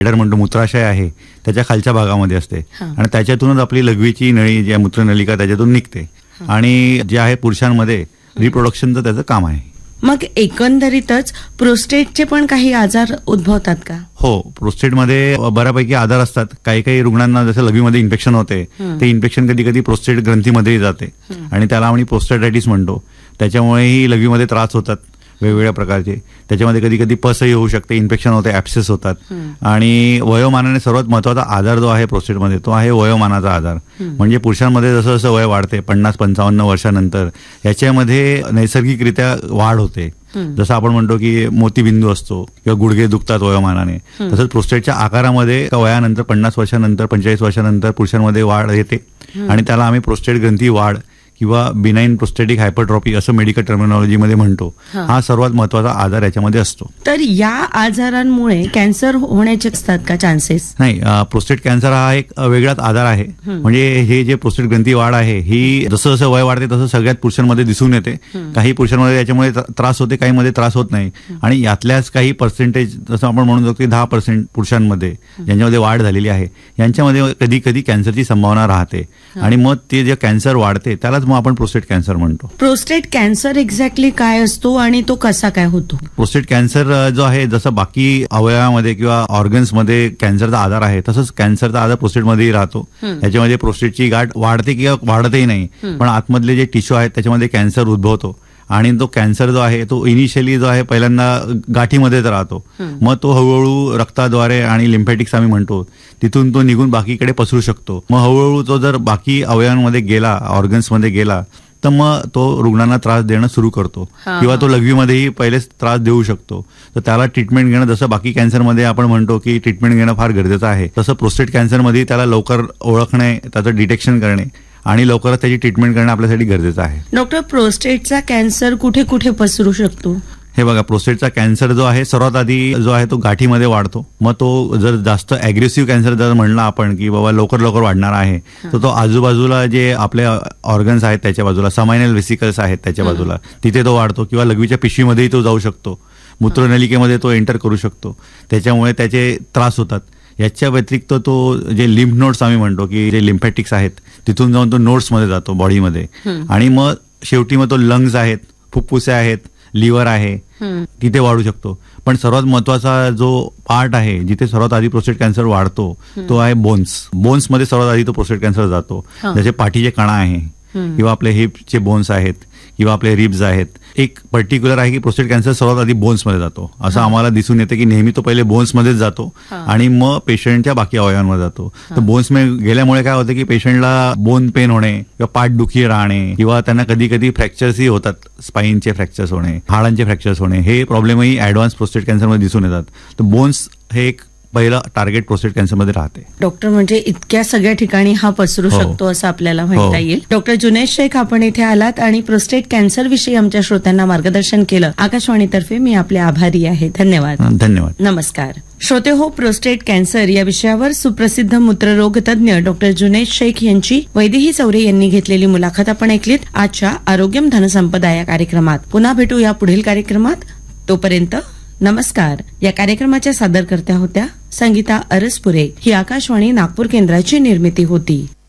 म्हणतो मूत्राशय आहे त्याच्या खालच्या भागामध्ये असते आणि त्याच्यातूनच आपली लघवीची नळी जी मूत्रनलिका त्याच्यातून निघते आणि जे आहे पुरुषांमध्ये रिप्रोडक्शनचं त्याचं काम आहे. मग एकंदरीतच प्रोस्टेटचे पण काही आजार उद्भवतात का? हो, प्रोस्टेटमध्ये बऱ्यापैकी आजार असतात. काही काही रुग्णांना जसं लघवीमध्ये इन्फेक्शन होते ते इन्फेक्शन कधी कधी प्रोस्टेट ग्रंथीमध्ये जाते आणि त्याला आम्ही प्रोस्टेटायटिस म्हणतो. त्याच्यामुळेही लघवीमध्ये त्रास होतात वेगवेगळ्या प्रकारचे. त्याच्यामध्ये कधी कधी पसही होऊ शकते, इन्फेक्शन होते, ऍब्सेस होतात. आणि वयोमानाने सर्वात महत्वाचा आजार जो आहे प्रोस्टेटमध्ये तो आहे वयोमानाचा आजार. म्हणजे पुरुषांमध्ये जसं जसं वय वाढते 50-55 वर्षानंतर याच्यामध्ये नैसर्गिकरित्या वाढ होते. जसं आपण म्हणतो की मोतीबिंदू असतो किंवा गुडघे दुखतात वयोमानाने, तसंच प्रोस्टेटच्या आकारामध्ये वयानंतर 50 वर्षानंतर 45 वर्षानंतर पुरुषांमध्ये वाढ येते आणि त्याला आम्ही प्रोस्टेट ग्रंथी वाढ किंवा बिनाइन प्रोस्टेटिक हायपरट्रॉफी असं मेडिकल टर्मिनॉलॉजीमध्ये म्हणतो. हा सर्वात महत्वाचा आजार याच्यामध्ये असतो. तर या आजारांमुळे कॅन्सर होण्याचे असतात का चान्सेस? नाही, प्रोस्टेट कॅन्सर हा एक वेगळाच आजार आहे. म्हणजे हे जे प्रोस्टेट ग्रंथी वाढ आहे ही जसं जसं वय वाढते तसं सगळ्यात पुरुषांमध्ये दिसून येते. काही पुरुषांमध्ये याच्यामुळे त्रास होते, काही मध्ये त्रास होत नाही. आणि यातल्याच काही पर्सेंटेज जसं आपण म्हणू शकतो 10% पुरुषांमध्ये ज्यांच्यामध्ये वाढ झालेली आहे यांच्यामध्ये कधी कधी कॅन्सरची संभावना राहते आणि मग ते जे कॅन्सर वाढते त्यालाच मग आपण प्रोस्टेट कॅन्सर म्हणतो. प्रोस्टेट कॅन्सर एक्झॅक्टली काय असतो आणि तो कसा काय होतो? प्रोस्टेट कॅन्सर जो आहे जसं बाकी अवयवामध्ये किंवा ऑर्गन्समध्ये कॅन्सरचा आजार आहे तसंच कॅन्सरचा आजार प्रोस्टेटमध्येही राहतो. त्याच्यामध्ये प्रोस्टेटची गाठ वाढते किंवा वाढतही नाही, पण आतमधले जे टिश्यू आहेत त्याच्यामध्ये कॅन्सर उद्भवतो आणि तो कॅन्सर जो आहे तो इनिशियली जो आहे पहिल्यांदा गाठीमध्येच राहतो. मग तो हळूहळू रक्ताद्वारे आणि लिम्फॅटिक्स आम्ही म्हणतो तिथून तो निघून बाकीकडे पसरू शकतो. मग हळूहळू तो जर बाकी अवयवांमध्ये गेला, ऑर्गन्समध्ये गेला तर मग तो रुग्णांना त्रास देणं सुरू करतो किंवा तो लघवीमध्येही पहिलेच त्रास देऊ शकतो. तर त्याला ट्रीटमेंट घेणं, जसं बाकी कॅन्सरमध्ये आपण म्हणतो की ट्रीटमेंट घेणं फार गरजेचं आहे, तसं प्रोस्टेट कॅन्सरमध्ये त्याला लवकर ओळखणे, त्याचं डिटेक्शन करणे आणि लवकरच त्याची ट्रीटमेंट करणं आपल्यासाठी गरजेचं आहे. डॉक्टर, प्रोस्टेटचा कॅन्सर कुठे कुठे पसरू शकतो? हे बघा, प्रोस्टेटचा कॅन्सर जो आहे सर्वात आधी जो आहे तो गाठीमध्ये वाढतो. मग तो जर जास्त अग्रेसिव्ह कॅन्सर जर म्हणला आपण की बाबा लवकर लवकर वाढणार आहे तर तो आजूबाजूला जे आपले ऑर्गन्स आहेत त्याच्या बाजूला, समायनल वेसिकल्स आहेत त्याच्या बाजूला, तिथे तो वाढतो किंवा लघवीच्या पिशवीमध्येही तो जाऊ शकतो, मूत्रनलिकेमध्ये तो एंटर करू शकतो. त्याच्यामुळे त्याचे त्रास होतात. याच्या व्यतिरिक्त तो जे लिम्फ नोड्स आम्ही म्हणतो की जे लिम्फॅटिक्स आहेत तिथून जाऊन तो नोड्समध्ये जातो बॉडीमध्ये आणि मग शेवटी मग तो लंग्स आहेत, फुफ्फुसे आहेत, लिव्हर आहे, तिथे वाढू शकतो. पण सर्वात महत्वाचा जो पार्ट आहे जिथे सर्वात आधी प्रोस्टेट कॅन्सर वाढतो तो आहे बोन्स. बोन्समध्ये सर्वात आधी तो प्रोस्टेट कॅन्सर जातो. जसे पाठीचे कणा आहे किंवा आपले हिपचे बोन्स आहेत किंवा आपले रिब्स आहेत. एक पर्टिक्युलर आहे की प्रोस्टेट कॅन्सर सर्वात आधी बोन्समध्ये जातो. असं आम्हाला दिसून येतं की नेहमी तो पहिले बोन्समध्येच जातो आणि मग पेशंटच्या बाकी अवयवांमध्ये जातो. तर बोन्समध्ये गेल्यामुळे काय होतं की पेशंटला बोन पेन होणे किंवा पाठदुखी राहणे किंवा त्यांना कधी कधी फ्रॅक्चर्सही होतात, स्पाईनचे फ्रॅक्चर्स होणे, हाडांचे फ्रॅक्चर्स होणे, हे प्रॉब्लेमही ऍडव्हान्स प्रोस्टेट कॅन्सरमध्ये दिसून येतात. तर बोन्स हे एक पहिला टार्गेट प्रोस्टेट कॅन्सरमध्ये राहते. डॉक्टर, म्हणजे इतक्या सगळ्या ठिकाणी हा पसरू शकतो असं आपल्याला म्हणता येईल. डॉक्टर जुनैद शेख, आपण इथे आलात आणि प्रोस्टेट कॅन्सर विषयी आमच्या श्रोत्यांना मार्गदर्शन केलं. आकाशवाणीतर्फे मी आपले आभारी आहे. धन्यवाद. धन्यवाद. नमस्कार श्रोते हो, प्रोस्टेट कॅन्सर या विषयावर सुप्रसिद्ध मूत्ररोग तज्ञ डॉक्टर जुनैद शेख यांची वैदेही चौरे यांनी घेतलेली मुलाखत आपण ऐकलीत आजच्या आरोग्यम धनसंपदा या कार्यक्रमात. पुन्हा भेटू या पुढील कार्यक्रमात. तोपर्यंत नमस्कार. या कार्यक्रमाच्या सादरकर्त्या होत्या संगीता अरसपुरे. ही आकाशवाणी नागपूर केंद्राची निर्मिती होती.